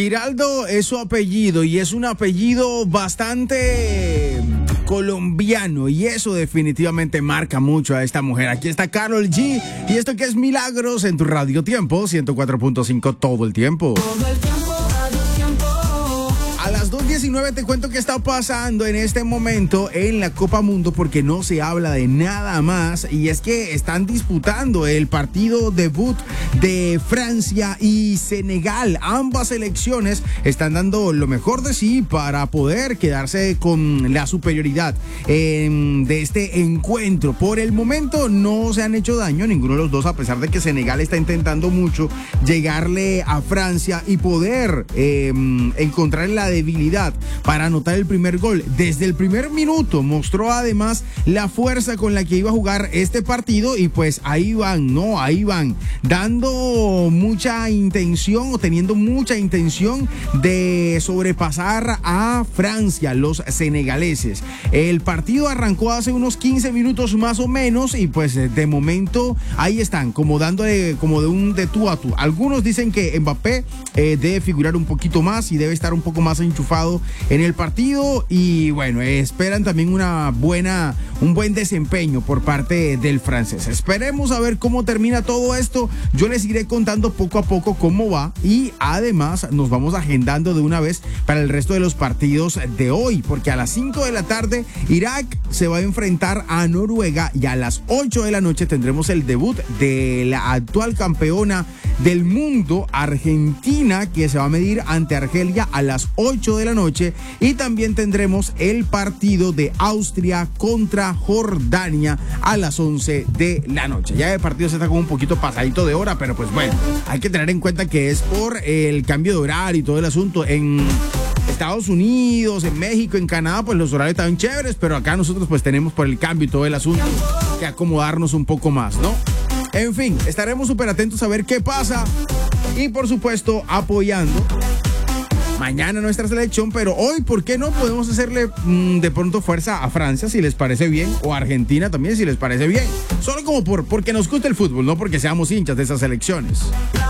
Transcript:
Giraldo es su apellido y es un apellido bastante colombiano y eso definitivamente marca mucho a esta mujer. Aquí está Karol G y esto que es Milagros en tu Radio Tiempo 104.5 todo el tiempo. A las 2:19 te cuento qué está pasando en este momento en la Copa Mundo porque no se habla de nada más y es que están disputando el partido debut de Francia y Senegal. Ambas selecciones están dando lo mejor de sí para poder quedarse con la superioridad de este encuentro. Por el momento no se han hecho daño ninguno de los dos, a pesar de que Senegal está intentando mucho llegarle a Francia y poder encontrar la debilidad para anotar el primer gol. Desde el primer minuto mostró además la fuerza con la que iba a jugar este partido y pues ahí van dando mucha intención o teniendo mucha intención de sobrepasar a Francia, los senegaleses. El partido arrancó hace unos 15 minutos más o menos y pues de momento ahí están como dándole como de tú a tú. Algunos dicen que Mbappé debe figurar un poquito más y debe estar un poco más enchufado en el partido y bueno, esperan también un buen desempeño por parte del francés. Esperemos a ver cómo termina todo esto. Yo les iré contando poco a poco cómo va y además nos vamos agendando de una vez para el resto de los partidos de hoy, porque a las 5 de la tarde Irak se va a enfrentar a Noruega y a las 8 de la noche tendremos el debut de la actual campeona del mundo, Argentina, que se va a medir ante Argelia a las 8 de la noche y también tendremos el partido de Austria contra Jordania a las 11 de la noche. Ya el partido se está como un poquito pasadito de hora, pero pues bueno, hay que tener en cuenta que es por el cambio de horario y todo el asunto. En Estados Unidos, en México, en Canadá, pues los horarios están chéveres, pero acá nosotros pues tenemos por el cambio y todo el asunto que acomodarnos un poco más, ¿no? En fin, estaremos súper atentos a ver qué pasa y por supuesto apoyando mañana nuestra selección, pero hoy, ¿por qué no podemos hacerle de pronto fuerza a Francia si les parece bien o a Argentina también si les parece bien? Solo como porque nos gusta el fútbol, no porque seamos hinchas de esas selecciones.